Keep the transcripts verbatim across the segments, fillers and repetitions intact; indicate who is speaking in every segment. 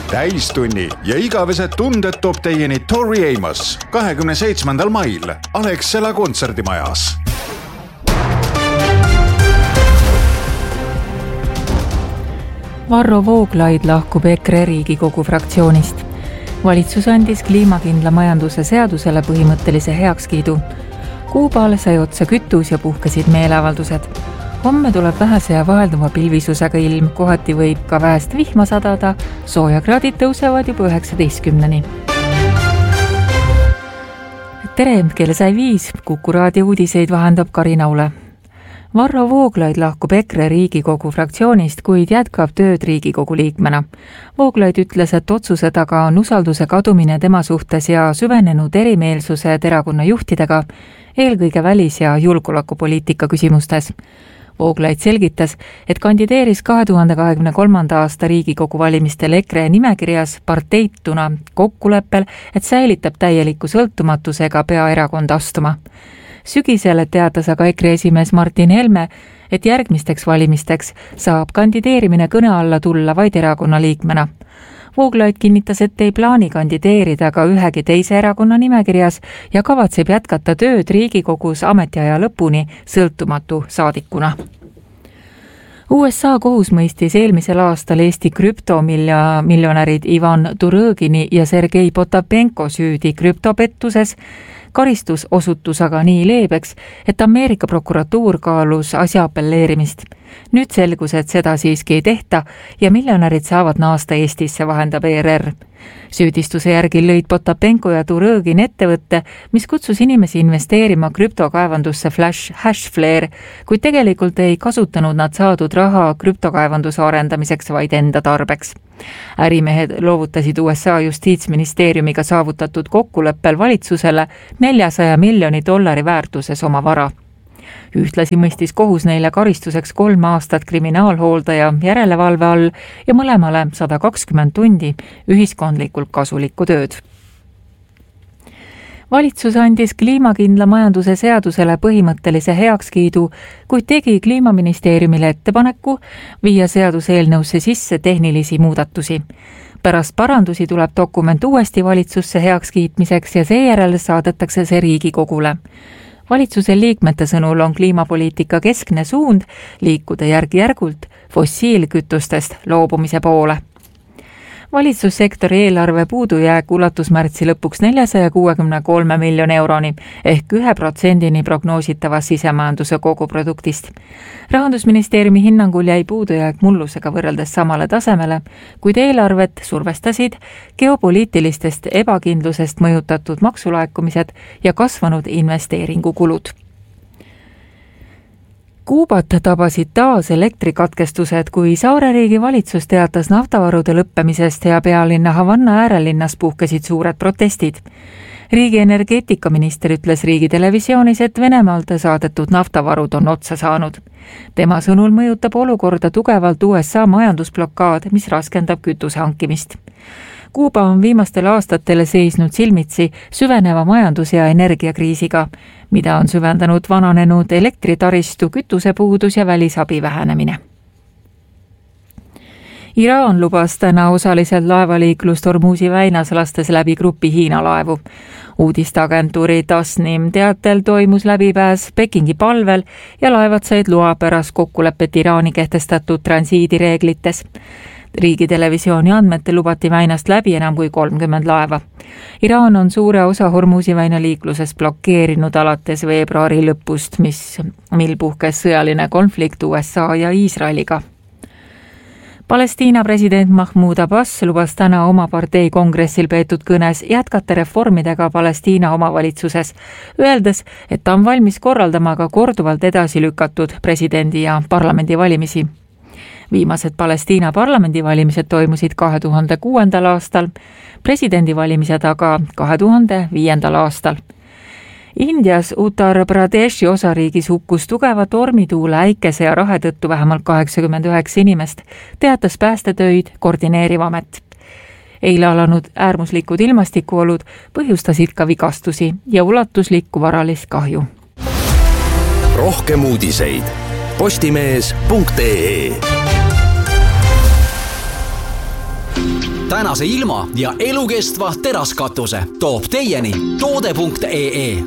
Speaker 1: täistunni ja igavesed tunded toob teieni Tori Amos kahekümne seitsmendal mail Alexela kontserdimajas.
Speaker 2: Varro Vooglaid lahkub E K R E Riigikogu fraktsioonist. Valitsus andis kliimakindla majanduse seadusele põhimõttelise heakskiidu. Kuubale sai otsa kütus ja puhkesid meeleavaldused. Homme tuleb vähese ja vahelduva pilvisusega ilm, kohati võib ka vähest vihma sadada, soojakraadid tõusevad juba üheksateistkümneni. Tere, kell sai viis, Kuku raadio uudiseid vahendab Karina Ule. Varro Vooglaid lahkub E K R E Riigikogu fraktsioonist, kuid jätkab tööd Riigikogu liikmena. Vooglaid ütles, et otsuse taga on usalduse kadumine tema suhtes ja süvenenud erimeelsused erakonna juhtidega, eelkõige välis- ja julgeolekupoliitika küsimustes. Vooglaid selgitas, et kandideeris kahe tuhande kahekümne kolmanda aasta Riigikogu valimistel E K R E nimekirjas parteituna kokkuleppel, et säilitab täieliku sõltumatusega pea erakond astuma. Sügisele teatas aga E K R E esimees Martin Helme, et järgmisteks valimisteks saab kandideerimine kõne alla tulla vaid erakonna liikmena. Vooglaid kinnitas, et ei plaani kandideerida ka ühegi teise erakonna nimekirjas ja kavatseb jätkata tööd Riigikogus ametiaja lõpuni sõltumatu saadikuna. U S A kohus mõistis eelmisel aastal Eesti krüptomiljonärid Ivan Turõgini ja Sergei Potapenko süüdi krüptopettuses. Karistus osutus aga nii leebeks, et Ameerika prokuratuur kaalus asja apelleerimist. Nüüd selgus, et seda siiski ei tehta ja miljonärid saavad naasta Eestisse, vahendab E R R. Süüdistuse järgi lõid Potapenko ja Turõgin ettevõtte, mis kutsus inimesi investeerima krüptokaevandusse Flash Hashflare, kuid tegelikult ei kasutanud nad saadud raha krüptokaevanduse arendamiseks, vaid enda tarbeks. Ärimehed loovutasid U S A justiitsministeeriumiga saavutatud kokkuleppel valitsusele neljasaja miljoni dollari väärtuses oma vara. Ühtlasi mõistis kohus neile karistuseks kolm aastat kriminaalhooldaja järelevalve all ja mõlemale sada kakskümmend tundi ühiskondlikult kasulikku tööd. Valitsus andis kliimakindla majanduse seadusele põhimõttelise heakskiidu, kuid tegi Kliimaministeeriumile ettepaneku viia seaduseelnõusse sisse tehnilisi muudatusi. Pärast parandusi tuleb dokument uuesti valitsusse heakskiitmiseks ja seejärel saadetakse see Riigikogule. Valitsuse liikmete sõnul on kliimapoliitika keskne suund liikuda järk-järgult fossiilkütustest loobumise poole. Valitsussektori eelarve puudujääk ulatus märtsi lõpuks neljasaja kuuekümne kolme miljoni euroni ehk ühe protsendini prognoositavast sisemajanduse koguproduktist. Rahandusministeeriumi hinnangul jäi puudujääk mullusega võrreldes samale tasemele, kuid eelarvet survestasid geopoliitilistest ebakindlusest mõjutatud maksulaekumised ja kasvanud investeeringukulud. Kuubat tabasid taas elektrikatkestused, kui Saareriigi valitsus teatas naftavarude lõppemisest ja pealinna Havanna äärelinnas puhkesid suured protestid. Riigi energeetikaminister ütles Riigi televisioonis, et Venemaalt saadetud naftavarud on otsa saanud. Tema sõnul mõjutab olukorda tugevalt U S A majandusblokaad, mis raskendab kütuse hankimist. Kuuba on viimastel aastatel seisnud silmitsi süveneva majandus- ja energiakriisiga, mida on süvendanud vananenud elektritaristu, kütusepuudus ja välisabi vähenemine. Iraan lubas täna osaliselt laevaliiklust Hormuzi väinas lastes läbi grupi Hiina laevu. Uudisteagentuuri Tasnim teatel toimus läbipääs Pekingi palvel ja laevad said loa pärast kokkulepet Iraani kehtestatud transiidireeglites. Riigi televisiooni andmete lubati väinast läbi enam kui kolmkümmend laeva. Iraan on suure osa Hormuzi väina liiklusest blokeerinud alates veebruari lõpust, mis, mil puhkes sõjaline konflikt U S A ja Iisraeliga. Palestiina president Mahmoud Abbas lubas täna oma partei kongressil peetud kõnes jätkata reformidega Palestiina omavalitsuses, öeldes, et ta on valmis korraldama ka korduvalt edasi lükatud presidendi ja parlamendi valimisi. Viimased Palestiina parlamendivalimised toimusid kahe tuhande kuuendal aastal, presidendivalimised aga kahe tuhande viiendal aastal. Indias Uttar Pradeshi osariigis hukkus tugeva tormituule, äikese ja rahe tõttu vähemalt kaheksakümmend üheksa inimest, teatas päästetöid koordineeriv amet. Eile alanud äärmuslikud ilmastikuolud põhjustasid ka vigastusi ja ulatuslikku varalist kahju.
Speaker 3: Rohkem uudiseid postimees punkt ee
Speaker 4: tänase ilma ja elukestva teraskatuse toob teieni toode punkt ee.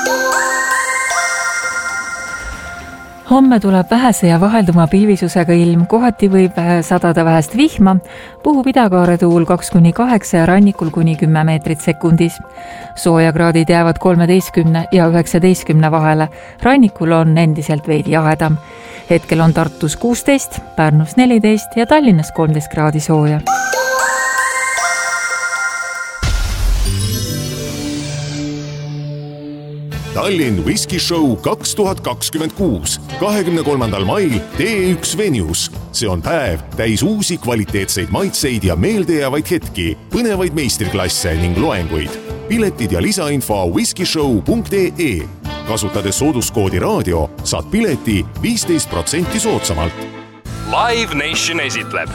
Speaker 2: Homme tuleb vähese ja vahelduma pilvisusega ilm, kohati võib sadada vähest vihma, puhub idakaare tuul kaks kuni kaheksa ja rannikul kuni kümme meetrit sekundis. Soojakraadid jäävad kolmeteistkümne ja üheksateistkümne vahele, rannikul on endiselt veidi jahedam. Hetkel on Tartus kuusteist, Pärnus neliteist ja Tallinnas kolmteist kraadi sooja.
Speaker 5: Tallinn Whisky Show kaks tuhat kakskümmend kuus, kahekümne kolmandal mail T üks Venues. See on päev täis uusi kvaliteetseid maitseid ja meeldejäävaid hetki, põnevaid meistriklasse ning loenguid. Piletid ja lisainfo whiskyshow punkt ee. Kasutades sooduskoodi raadio, saad pileti viisteist protsenti soodsamalt.
Speaker 3: Live Nation esitleb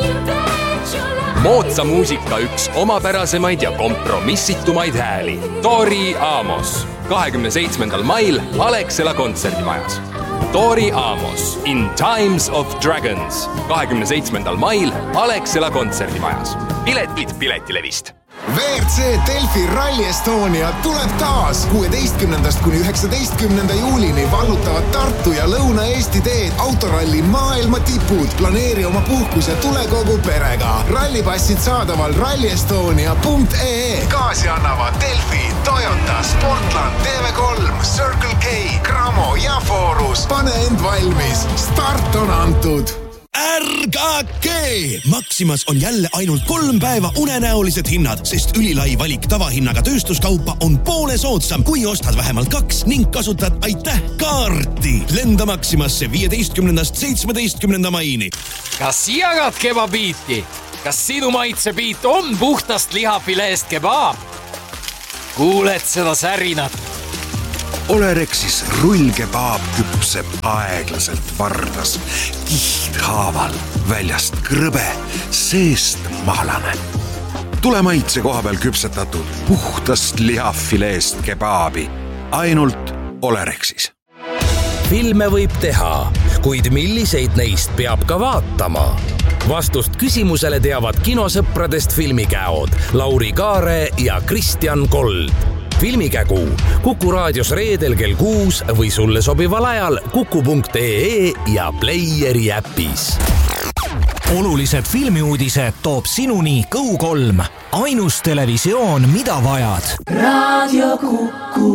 Speaker 3: moodsa muusika üks omapärasemaid ja kompromissitumaid hääli. Tori Amos. kahekümne seitsmendal mail Alexela kontserdimajas. Tori Amos in Times of Dragons. kahekümne seitsmendal mail Alexela kontserdimajas. Piletid Piletilevist.
Speaker 6: V R C Delfi Rally Estonia tuleb taas. kuueteistkümnendast kuni üheksateistkümnenda juulini vallutavad Tartu ja Lõuna-Eesti teed autoralli maailma tipud. Planeeri oma puhkus ja tule kogu perega. Rallipassid saadaval rally estonia punkt ee. Kaasi annavad Delfi, Toyota, Sportland, T V kolm, Circle K, Cramo ja Forus. Pane end valmis. Start on antud.
Speaker 7: Ärgake! Maximas on jälle ainult kolm päeva unenäolised hinnad, sest ülilai valik tavahinnaga tööstuskaupa on poole soodsam, kui ostad vähemalt kaks ning kasutad aitäh kaarti. Lenda Maximasse viieteistkümnendast seitsmeteistkümnenda maini.
Speaker 8: Kas jagad kebabiiti? Kas sinu maitsebiit on puhtast lihafileest kebaab? Kuuled seda särinat?
Speaker 9: Olerexis rullkebaab küpseb aeglaselt vardas, kihthaaval, väljast krõbe, seest mahlane. Tule maitse koha peal küpsetatud puhtast lihafileest kebaabi, ainult Olerexis.
Speaker 3: Filme võib teha, kuid milliseid neist peab ka vaatama? Vastust küsimusele teavad kinosõpradest filmikäod Lauri Kaare ja Kristjan Kold. Filmikägu Kuku raadios reedel kell kuus või sulle sobival ajal kuku punkt ee ja Playeri äpis.
Speaker 10: Olulised filmiuudised toob sinuni Go kolm. Ainus televisioon, mida vajad.
Speaker 11: Raadio Kuku.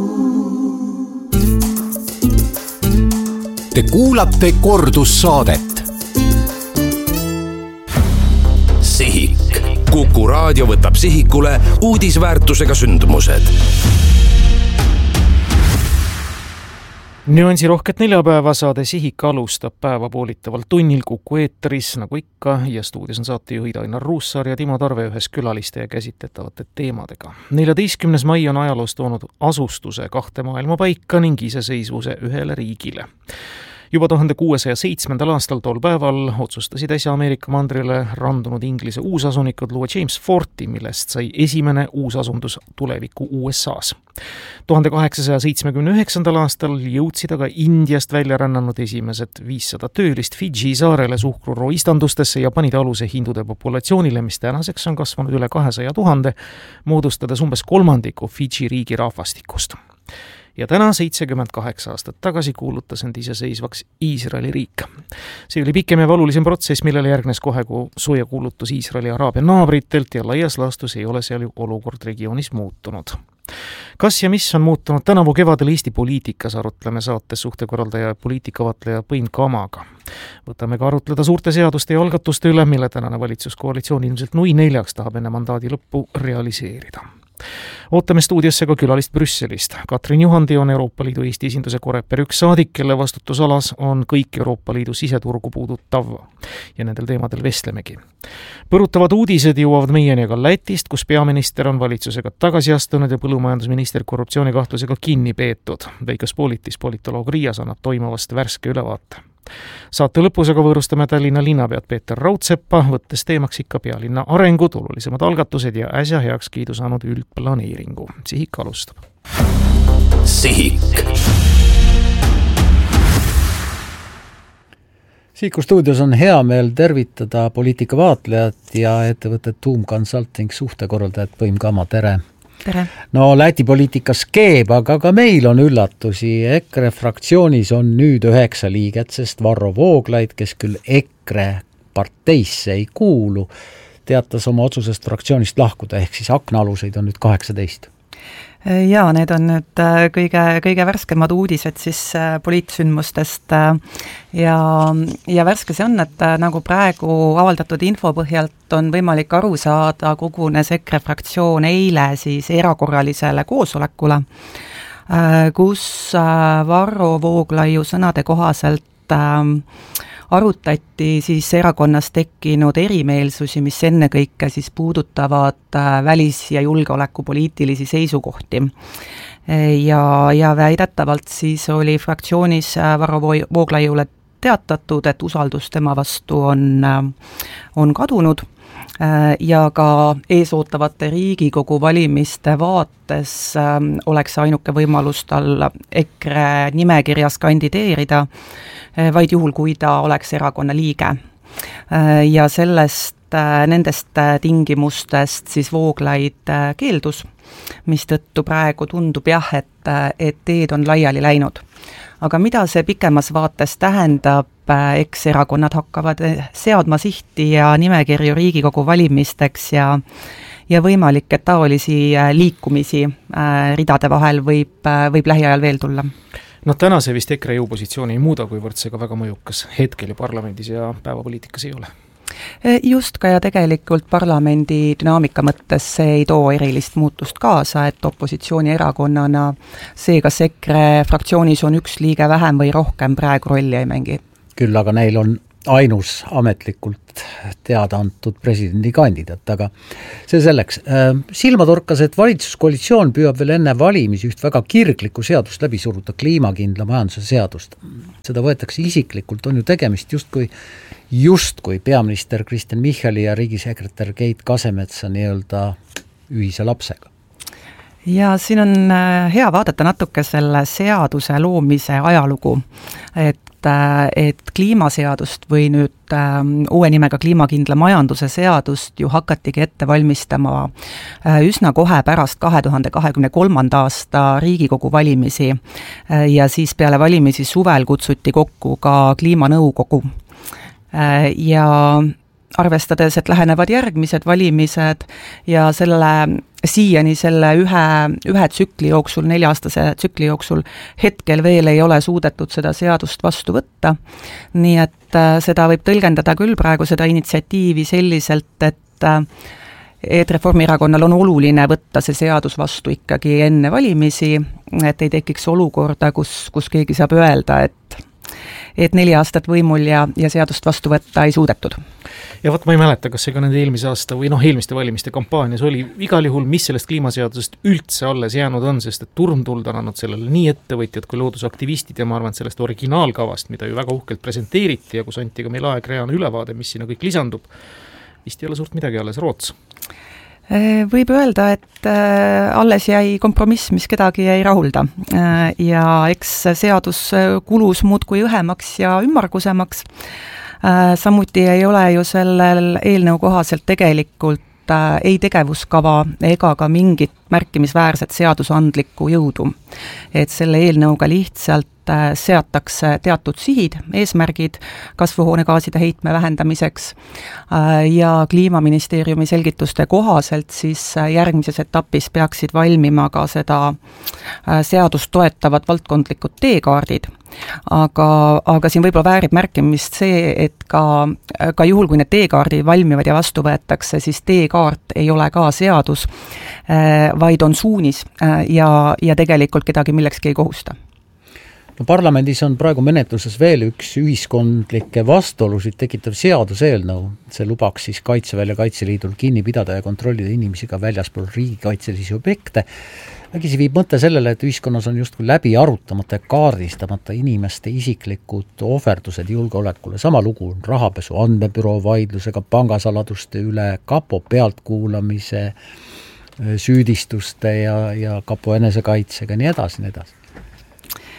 Speaker 3: Te kuulate kordussaadet. Sihik. Kuku raadio võtab sihikule uudisväärtusega sündmused.
Speaker 12: Nüansirohket neljapäeva saade Sihik alustab päevapoolitaval tunnil Kuku eetris, nagu ikka, ja stuudios on saatejuhid Ainar Ruussaar ja Timo Tarve ühes külaliste ja käsitletavate teemadega. neljateistkümnes mai on ajaloos toonud asustuse kahte maailma paika ning iseseisvuse ühele riigile. Juba tuhande kuuesaja seitsmendal aastal tol päeval otsustasid äsja Ameerika mandrile randunud Inglise uusasunikud luua James Forti, millest sai esimene uusasundus tuleviku U S A's. tuhande kaheksasaja seitsmekümne üheksandal aastal jõudsid aga Indiast välja rännanud esimesed viissada töölist Fidži saarele suhkruroo istandustesse ja panid aluse hindude populatsioonile, mis tänaseks on kasvanud üle kahesaja tuhande, moodustades umbes kolmandiku Fidži riigi rahvastikust. Ja täna seitsekümmend kaheksa aastat tagasi kuulutas end iseseisvaks Iisraeli riik. See oli pikem ja valulisem protsess, millele järgnes kohe kui soja kuulutus Iisraeli araabia naabritelt ja laias laastus ei ole seal ju olukord regioonis muutunud. Kas ja mis on muutunud tänavu kevadel Eesti poliitikas, arutleme saates suhtekorraldaja ja poliitikavatleja Põin Kamaga. Võtame ka arutleda suurte seaduste ja algatuste üle, mille tänane valitsuskoalitsioon ilmselt nui neljaks tahab enne mandaadi lõppu realiseerida. Ootame stuudiosse ka külalist Brüsselist. Katrin Juhandi on Euroopa Liidu Eesti esinduse Coreper üks saadik, kelle vastutusalas on kõik Euroopa Liidu siseturgu puudutav ja nendel teemadel vestlemegi. Põrutavad uudised jõuavad meieni ka Lätist, kus peaminister on valitsusega tagasi astunud ja põllumajandusminister korruptsioonikahtlusega kinni peetud. Veikos Politis politoloog Riias annab toimuvast värske ülevaate. Saate lõpus aga võõrustame Tallinna linnapead Peeter Raudseppa, võttes teemaks ikka pealinna arengud, olulisemad algatused ja äsja heaks kiidu saanud üldplaneeringu. Sihik alustab.
Speaker 3: Sihik.
Speaker 13: Siiku stuudios on hea meel tervitada poliitikavaatlejat ja ettevõtet Tuum Consulting suhtekorraldajat Põim Kama, tere!
Speaker 14: Tere!
Speaker 13: No Läti poliitikas keeb, aga ka meil on üllatusi. EKRE fraktsioonis on nüüd üheksa liiget, sest Varro Vooglaid, kes küll EKRE parteisse ei kuulu, teatas oma otsusest fraktsioonist lahkuda, ehk siis aknaaluseid on nüüd kaheksateist.
Speaker 14: Jaa, need on nüüd kõige, kõige värskemad uudised siis poliitsündmustest ja, ja värske see on, et nagu praegu avaldatud info põhjalt on võimalik aru saada, kogunes EKRE fraktsioon eile siis erakorralisele koosolekule, kus Varro Vooglaiu sõnade kohaselt arutati siis erakonnas tekkinud erimeelsusi, mis ennekõike siis puudutavad välis- ja julgeolekupoliitilisi seisukohti. Ja, ja väidetavalt siis oli fraktsioonis Varro Vooglaiule teatatud, et usaldus tema vastu on, on kadunud ja ka eesootavate Riigikogu valimiste vaates oleks ainuke võimalus tal EKRE nimekirjas kandideerida, vaid juhul, kui ta oleks erakonna liige. Ja sellest, nendest tingimustest siis Vooglaid keeldus, mis tõttu praegu tundub jah, et, et teed on laiali läinud. Aga mida see pikemas vaates tähendab, eks erakonnad hakkavad seadma sihti ja nimekirju Riigikogu valimisteks ja ja võimalik, et taolisi liikumisi ridade vahel võib, võib lähiajal veel tulla.
Speaker 12: No täna see vist EKRE jõupositsiooni ei muuda, kuivõrd see ka väga mõjukas hetkel ju parlamendis ja päevapoliitikas ei ole.
Speaker 14: Just ka ja tegelikult parlamendi dünaamika mõttes see ei too erilist muutust kaasa, et opositsiooni erakonnana see, kas EKRE fraktsioonis on üks liige vähem või rohkem, praegu rolli ei mängi.
Speaker 13: Küll aga neil on ainus ametlikult teada antud presidendikandidaat, aga see selleks. Silma torkas, et valitsuskoalitsioon püüab veel enne valimisi üht väga kirglikku seadust läbi suruda, kliimakindla majanduse seadust. Seda võetakse isiklikult, on ju tegemist justkui, justkui peaminister Kristen Michali ja riigisekretär Keit Kasemetsa nii-öelda ühise lapsega.
Speaker 14: Ja siin on hea vaadata natuke selle seaduse loomise ajalugu, et et kliimaseadust või nüüd uue nimega kliimakindla majanduse seadust ju hakatigi ette valmistama üsna kohe pärast kahe tuhande kahekümne kolmanda aasta Riigikogu valimisi ja siis peale valimisi suvel kutsuti kokku ka kliimanõukogu. Ja arvestades, et lähenevad järgmised valimised ja selle siiani selle ühe, ühe tsükli jooksul, nelja-aastase tsükli jooksul hetkel veel ei ole suudetud seda seadust vastu võtta. Nii et seda võib tõlgendada küll praegu seda initsiatiivi selliselt, et et Reformierakonnal on oluline võtta see seadus vastu ikkagi enne valimisi, et ei tekiks olukorda, kus, kus keegi saab öelda, et et neli aastat võimul ja, ja seadust vastu võtta ei suudetud.
Speaker 12: Ja võt ma ei mäleta, kas see ka nende eelmise aasta või noh, eelmiste valimiste kampaanias oli igal juhul, mis sellest kliimaseadusest üldse alles jäänud on, sest et turmtuld on andnud sellele nii ettevõtjad kui loodusaktivistid ja ma arvan, et sellest originaalkavast, mida ju väga uhkelt presenteeriti ja kus anti ka meil aegreana ülevaade, mis sinna kõik lisandub, vist ei ole suurt midagi alles Roots.
Speaker 14: Võib öelda, et alles jäi kompromiss, mis kedagi ei rahulda ja eks seadus kulus muudkui õhemaks ja ümmargusemaks. Samuti ei ole ju sellel eelnõu kohaselt tegelikult ei tegevuskava ega ka mingit märkimisväärset seadusandlikku jõudu. Et selle eelnõuga lihtsalt seatakse teatud sihid, eesmärgid kasvuhoonegaaside heitme vähendamiseks ja Kliimaministeeriumi selgituste kohaselt siis järgmises etapis peaksid valmima ka seda seadust toetavad valdkondlikud teekaardid. Aga, aga siin võib-olla väärib märkimist see, et ka, ka juhul, kui need teekaardid valmivad ja vastu võetakse, siis teekaart ei ole ka seadus, vaid on suunis ja, ja tegelikult kedagi millekski ei kohusta.
Speaker 13: No parlamendis on praegu menetluses veel üks ühiskondlikke vastuolusid tekitav seaduseelnõu. See lubaks siis Kaitseväel ja Kaitseliidul kinni pidada ja kontrollida inimesi ka väljaspool riigikaitselisi objekte. Vägisi viib mõte sellele, et ühiskonnas on justkui läbi arutamata ja kaardistamata inimeste isiklikud ohverdused julgeolekule. Sama lugu on rahapesu andmebüroo vaidlusega, pangasaladuste üle, kapo pealtkuulamise, süüdistuste ja, ja kapo enesekaitsega, nii edasi, nii edasi.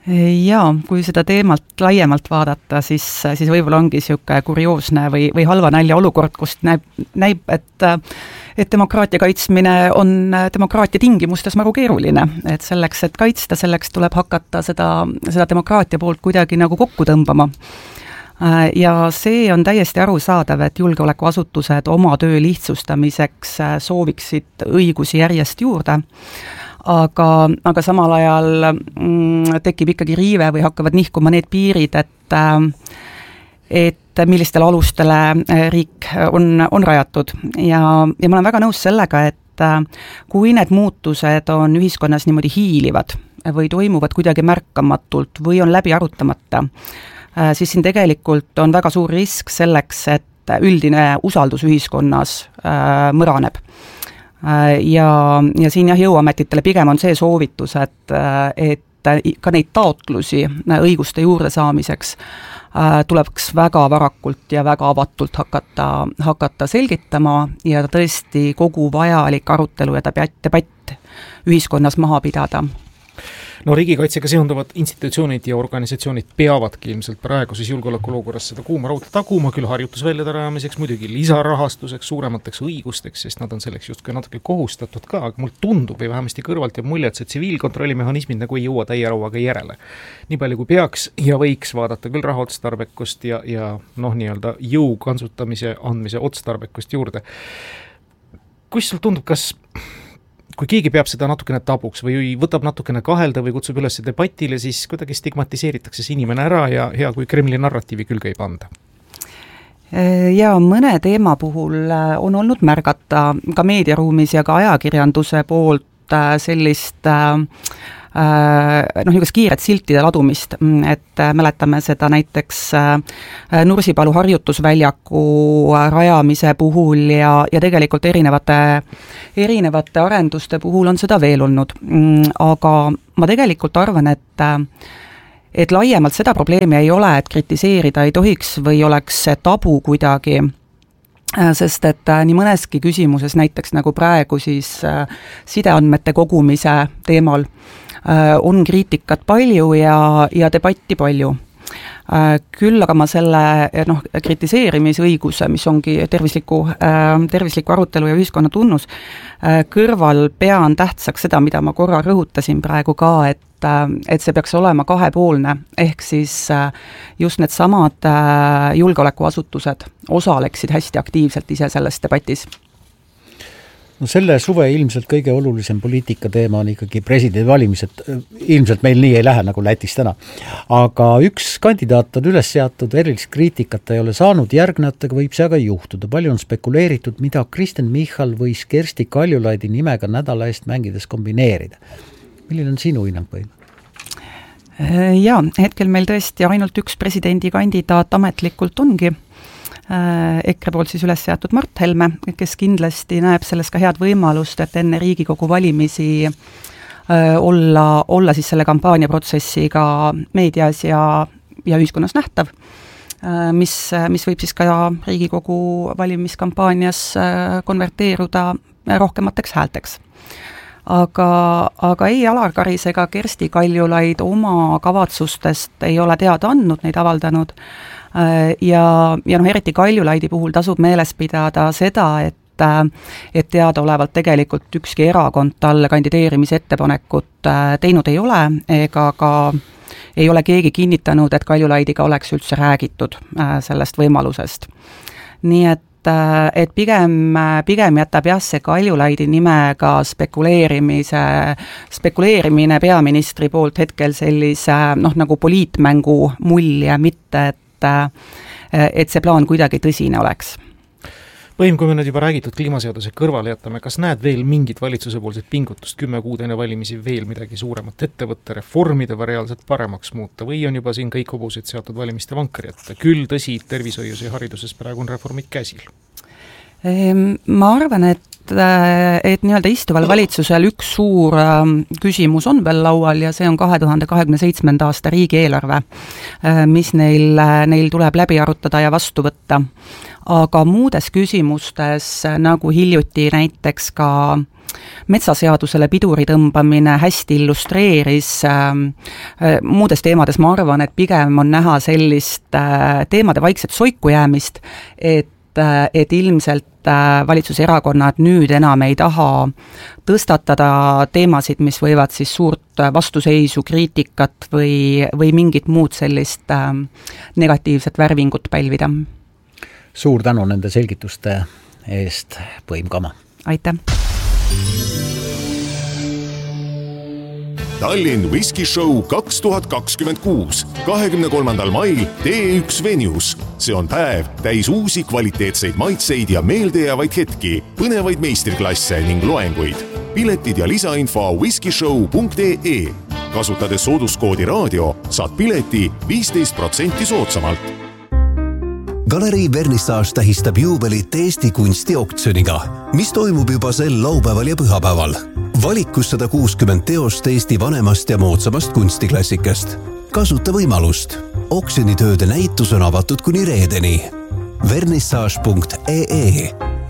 Speaker 14: Jaa, kui seda teemalt laiemalt vaadata, siis, siis võib-olla ongi niisugune kurioosne või, või halva nälja olukord, kust näib, näib et, et demokraatia kaitsmine on demokraatia tingimustes maru keeruline. Et selleks, et kaitsta, selleks tuleb hakata seda, seda demokraatia poolt kuidagi nagu kokku tõmbama. Ja see on täiesti arusaadav, et julgeolekuasutused oma töö lihtsustamiseks sooviksid õigusi järjest juurde. Aga, aga samal ajal mm, tekib ikkagi riive või hakkavad nihkuma need piirid, et, et millistele alustele riik on, on rajatud. Ja, ja ma olen väga nõus sellega, et kui need muutused on ühiskonnas niimoodi hiilivad või toimuvad kuidagi märkamatult või on läbi arutamata, siis siin tegelikult on väga suur risk selleks, et üldine usaldus ühiskonnas mõraneb. Ja, ja siin jah, jõuametitele pigem on see soovitus, et, et ka neid taotlusi õiguste juurde saamiseks tuleks väga varakult ja väga avatult hakata, hakata selgitama ja tõesti kogu vajalik arutelu ja debatt, debatt ühiskonnas maha pidada.
Speaker 12: No riigikaitsega seonduvad institutsioonid ja organisatsioonid peavadki ilmselt praeguses julgeolekuolukorras seda kuuma rauta taguma, küll harjutusväljade rajamiseks, muidugi lisarahastuseks, suuremateks õigusteks, sest nad on selleks justkui natuke kohustatud ka, aga mul tundub või vähemasti kõrvalt jääb mulje, et see tsiviilkontrollimehhanismid nagu ei jõua täie rauaga järele. Nii palju kui peaks ja võiks vaadata küll raha otstarbekust ja, ja noh, nii-öelda jõu kansutamise andmise otstarbekust juurde. Kus sul tundub, kas kui keegi peab seda natukene tabuks või võtab natukene kahelda või kutsub üles debatile, siis kuidagi stigmatiseeritakse see inimene ära ja hea, kui Kremli narratiivi külge ei panda.
Speaker 14: Ja mõne teema puhul on olnud märgata ka meediaruumis ja ka ajakirjanduse poolt sellist noh, niisugust kiiret siltide ladumist, et mäletame seda näiteks Nursipalu harjutusväljaku rajamise puhul ja, ja tegelikult erinevate, erinevate arenduste puhul on seda veel olnud. Aga ma tegelikult arvan, et et laiemalt seda probleemi ei ole, et kritiseerida ei tohiks või oleks tabu kuidagi, sest et nii mõneski küsimuses, näiteks nagu praegu siis sideandmete kogumise teemal, on kriitikat palju ja, ja debatti palju. Küll aga ma selle noh, kritiseerimisõiguse, mis ongi tervisliku, tervisliku arutelu ja ühiskonna tunnus, kõrval pean tähtsaks seda, mida ma korra rõhutasin praegu ka, et, et see peaks olema kahepoolne, ehk siis just need samad julgeolekuasutused osaleksid hästi aktiivselt ise selles debatis.
Speaker 13: No selle suve ilmselt kõige olulisem poliitika teema on ikkagi presidendivalimised. Ilmselt meil nii ei lähe nagu Lätis täna. Aga üks kandidaat on üles seatud, erilist kriitikat ei ole saanud, järgnejatega võib see aga juhtuda. Palju on spekuleeritud, mida Kristen Michal võis Kersti Kaljulaidi nimega nädala eest mängides kombineerida. Milline on sinu hinnang või?
Speaker 14: Jaa, hetkel meil tõesti ainult üks presidendikandidaat ametlikult ongi. EKRE poolt siis üles seatud Mart Helme, kes kindlasti näeb selles ka head võimalust, et enne Riigikogu valimisi olla, olla siis selle kampaaniaprotsessiga meedias ja, ja ühiskonnas nähtav, mis, mis võib siis ka Riigikogu valimiskampaanias konverteeruda rohkemateks häälteks. Aga, aga ei Alar Karis ega Kersti Kaljulaid oma kavatsustest ei ole teada andnud, neid avaldanud. Ja, ja noh, eriti Kaljulaidi puhul tasub meeles pidada seda, et, et teadaolevalt tegelikult ükski erakond talle kandideerimise ettepanekut teinud ei ole, ega ka ei ole keegi kinnitanud, et Kaljulaidiga oleks üldse räägitud sellest võimalusest. Nii et et pigem, pigem jätab jah see Kaljulaidi nimega spekuleerimise, spekuleerimine peaministri poolt hetkel sellise noh, nagu poliitmängu mulje, mitte et et see plaan kuidagi tõsine oleks.
Speaker 12: Põhim, kui me nüüd juba räägitud kliimaseaduse kõrvale jätame, kas näed veel mingit valitsuse poolset pingutust kümme kuud enne valimisi veel midagi suuremat ette võtta, reformida või reaalselt paremaks muuta või on juba siin kõik hobused seatud valimiste vankri ette? Küll tõsi, tervishoius ja hariduses praegu on reformid käsil.
Speaker 14: Ma arvan, et et nii-öelda istuval valitsusel üks suur küsimus on veel laual ja see on kahe tuhande kahekümne seitsmenda aasta riigieelarve, mis neil, neil tuleb läbi arutada ja vastu võtta. Aga muudes küsimustes, nagu hiljuti näiteks ka metsaseadusele piduri tõmbamine hästi illustreeris, muudes teemades ma arvan, et pigem on näha sellist teemade vaikset soiku jäämist, et et ilmselt valitsuserakonnad nüüd enam ei taha tõstatada teemasid, mis võivad siis suurt vastuseisu, kriitikat või, või mingit muud sellist negatiivset värvingut pälvida.
Speaker 13: Suur tänu nende selgituste eest, Põim Kama.
Speaker 14: Aitäh!
Speaker 5: Tallinn Whisky Show kaks tuhat kakskümmend kuus, kahekümne kolmandal mail T üks Venues. See on päev täis uusi kvaliteetseid maitseid ja meeldejäävaid hetki, põnevaid meistriklasse ning loenguid. Piletid ja lisainfo whiskyshow punkt ee. Kasutades sooduskoodi raadio, saad pileti viisteist protsenti soodsamalt.
Speaker 15: Galerii Vernissage tähistab juubelit Eesti kunstioktsiooniga, mis toimub juba sel laupäeval ja pühapäeval. Valikus sada kuuskümmend teost Eesti vanemast ja moodsamast kunstiklassikast. Kasuta võimalust. Oksjonitööde näitus on avatud kuni reedeni. vernissage punkt ee.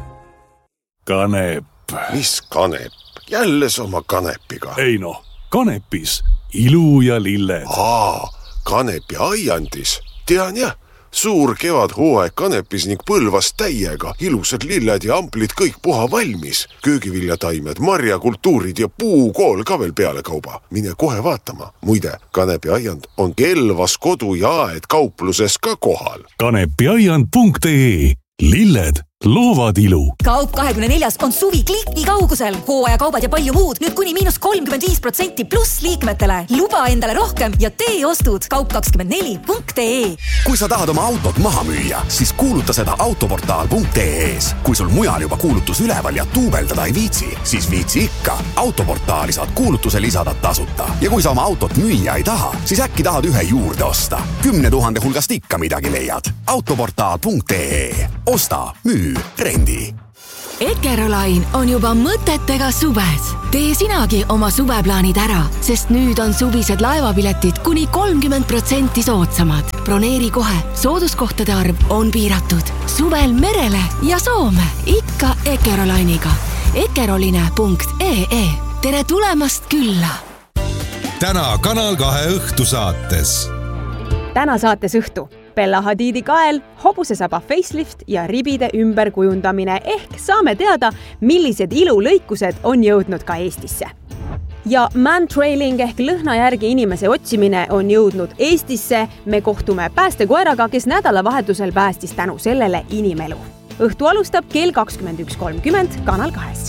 Speaker 16: Kanep.
Speaker 17: Mis kanep? Jälle sama kanepiga.
Speaker 16: Ei no, kanepis. Ilu ja lilled.
Speaker 17: Aa, kanepi aiandis. Tean jah. Suur kevad hooaeg kanepis ning Põlvas täiega, ilusad lilled ja amplid kõik puha valmis. Köögiviljataimed, marjakultuurid ja puukool ka veel peale kauba. Mine kohe vaatama. Muide, kanepi aiand on Kelvas kodu ja aed kaupluses ka kohal.
Speaker 16: kanepiaiand punkt ee. Lilled loovad ilu.
Speaker 18: Kaup kahekümne neljas on suvi kliki kaugusel. Hooajakaubad ja palju muud. Nüüd kuni miinus kolmkümmend viis protsenti pluss liikmetele. Luba endale rohkem ja tee ostud. Kaup kakskümmend neli punkt ee.
Speaker 19: Kui sa tahad oma autot maha müüa, siis kuuluta seda autoportaal punkt ee-s. Kui sul mujal juba kuulutus üleval ja tuubeldada ei viitsi, siis viitsi ikka. Autoportaali saad kuulutuse lisada tasuta. Ja kui sa oma autot müüa ei taha, siis äkki tahad ühe juurde osta. Kümne tuhande hulgast ikka midagi leiad. autoportaal punkt ee. Osta, müü, rendi.
Speaker 20: Ekerolain on juba mõtetega suves. Tee sinagi oma suveplaanid ära, sest nüüd on suvised laevapiletid kuni kolmkümmend protsenti soodsamad. Broneeri kohe, sooduskohtade arv on piiratud. Suvel merele ja Soome, ikka Ekerolainiga. ekeroline punkt ee. Tere tulemast külla!
Speaker 21: Täna Kanal kahe õhtusaates.
Speaker 22: Täna saates õhtu. Bella Hadidi kael, hobusesaba facelift ja ribide ümberkujundamine ehk saame teada, millised ilulõikused on jõudnud ka Eestisse. Ja mantrailing ehk lõhna järgi inimese otsimine on jõudnud Eestisse. Me kohtume päästekoeraga, kes nädalavahetusel päästis tänu sellele inimelu. Õhtu alustab kell kakskümmend üks kolmkümmend Kanal kahes.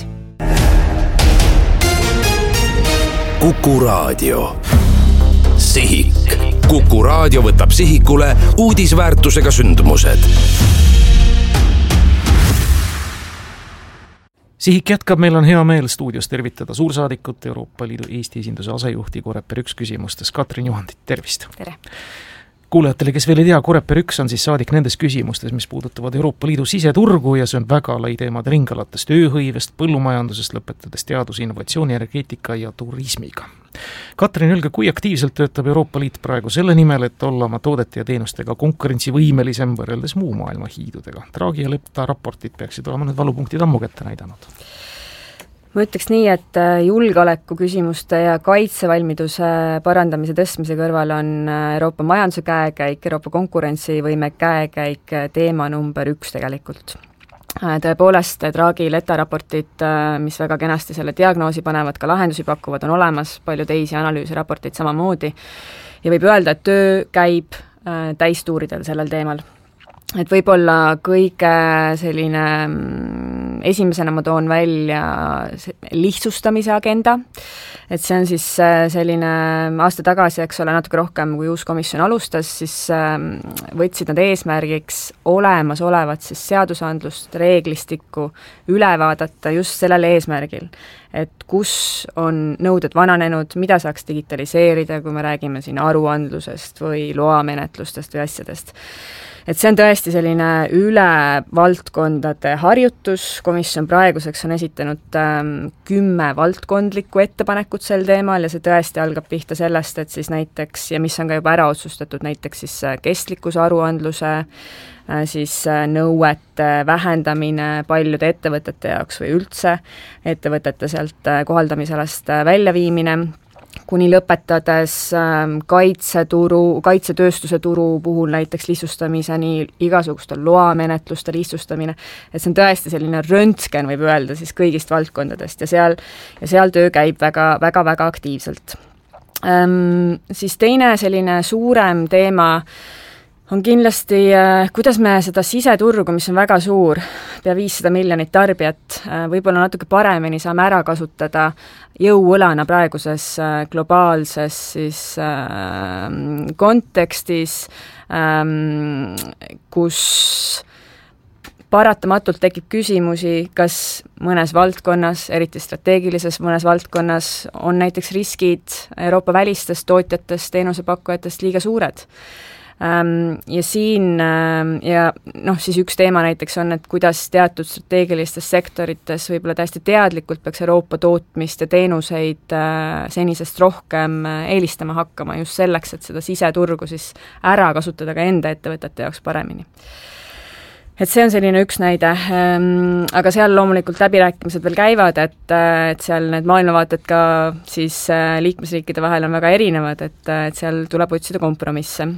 Speaker 3: Kuku Raadio. Sihik. Kuku Raadio võtab sihikule uudisväärtusega sündmused.
Speaker 12: Sihik jätkab, meil on hea meel stuudios tervitada suursaadikut Euroopa Liidu Eesti esinduse asejuhti Coreper üks küsimustes Katrin Juhandit, tervist!
Speaker 23: Tere!
Speaker 12: Kuulajatele, kes veel ei tea, Coreper üks on siis saadik nendes küsimustes, mis puudutavad Euroopa Liidu siseturgu ja see on väga lai teemade ring alates tööhõivest, põllumajandusest, lõpetades teadus, innovatsiooni, energeetika ja turismiga. Katrin, öelge, kui aktiivselt töötab Euroopa Liit praegu selle nimel, et olla oma toodete ja teenustega konkurentsivõimelisem võrreldes muu maailma hiidudega? Draghi ja Lepta raportid peaksid olema need valupunktid ammu kätte näidanud.
Speaker 23: Ma ütleks nii, et julgeoleku küsimuste ja kaitsevalmiduse parandamise tõstmise kõrval on Euroopa majanduse käekäik, Euroopa konkurentsivõime käekäik teema number üks tegelikult. Tõepoolest, Draghi Letta raportid, mis väga kenasti selle diagnoosi panevad, ka lahendusi pakuvad, on olemas, palju teisi analüüsi raporteid samamoodi. Ja võib öelda, et töö käib täistuuridel sellel teemal. Et võib-olla kõige selline esimesena ma toon välja lihtsustamise agenda, et see on siis selline aasta tagasi, eks ole, natuke rohkem kui uus komisjon alustas, siis võtsid nad eesmärgiks olemas olevat siis seadusandlust, reeglistikku üle vaadata just sellel eesmärgil, et kus on nõuded vananenud, mida saaks digitaliseerida, kui me räägime siin aruandlusest või loamenetlustest või asjadest. et see on tõesti selline üle valdkondade harjutus, komisjon praeguseks on esitanud ähm, kümme valdkondlikku ettepanekut sel teemal ja see tõesti algab pihta sellest, et siis näiteks, ja mis on ka juba ära otsustatud, näiteks siis kestlikkuse aruandluse, siis nõuete vähendamine paljude ettevõtete jaoks või üldse ettevõtete sealt kohaldamisalast väljaviimine, kuni lõpetades kaitseturu, kaitsetööstuse turu puhul näiteks lihtsustamiseni, igasuguste loamenetluste lihtsustamine, et see on tõesti selline röntgen, võib öelda siis kõigist valdkondadest ja seal, ja seal töö käib väga, väga, väga aktiivselt. Ähm, siis teine selline suurem teema on kindlasti, kuidas me seda siseturgu, mis on väga suur, pea viissada miljonit tarbijat, võib-olla natuke paremini saame ära kasutada jõuõlana praeguses globaalses siis, äh, kontekstis, äh, kus paratamatult tekib küsimusi, kas mõnes valdkonnas, eriti strateegilises mõnes valdkonnas, on näiteks riskid Euroopa välistest tootjatest, teenusepakkujatest liiga suured. Ja siin ja noh, siis üks teema näiteks on, et kuidas teatud strateegilistes sektorites võib-olla täiesti teadlikult peaks Euroopa tootmist ja teenuseid senisest rohkem eelistama hakkama just selleks, et seda siseturgu siis ära kasutada ka enda ettevõtete jaoks paremini. Et see on selline üks näide, aga seal loomulikult läbirääkimised veel käivad, et, et seal need maailmavaated ka siis liikmesriikide vahel on väga erinevad, et, et seal tuleb otsida kompromisse.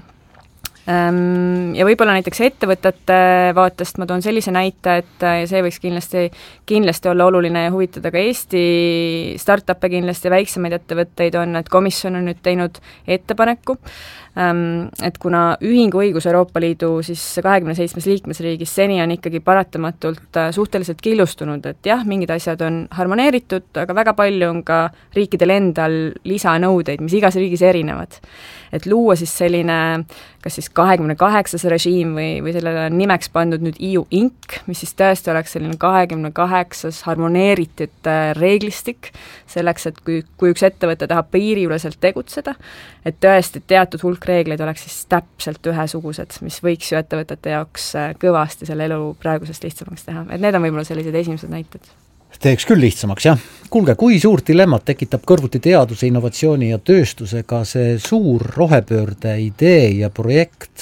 Speaker 23: Ja võib-olla näiteks ettevõtete vaatest ma toon sellise näite, et see võiks kindlasti, kindlasti olla oluline ja huvitada ka Eesti startup'e kindlasti, väiksemaid ettevõtteid on, et komisjon on nüüd teinud ettepaneku, et kuna ühinguõigus Euroopa Liidu siis kahekümne seitsmes liikmesriigis seni on ikkagi paratamatult suhteliselt killustunud, et jah, mingid asjad on harmoneeritud, aga väga palju on ka riikidel endal lisanõudeid, mis igas riigis erinevad. Et luua siis selline, kas siis kahekümne kaheksas režiim või, või sellele on nimeks pandud nüüd E U Inc, mis siis tõesti oleks selline kahekümne kaheksas harmoneeritud reeglistik, selleks, et kui, kui üks ettevõte tahab piiriüleselt tegutseda, et tõesti teatud hulk reegleid oleks siis täpselt ühesugused, mis võiks ju ettevõtete jaoks kõvasti selle elu praegusest lihtsamaks teha. Et need on võib-olla sellised esimesed näited.
Speaker 13: Teeks küll lihtsamaks, jah. Kuulge, kui suurt dilemmat tekitab kõrvuti teaduse, innovatsiooni ja tööstusega see suur rohepöörde idee ja projekt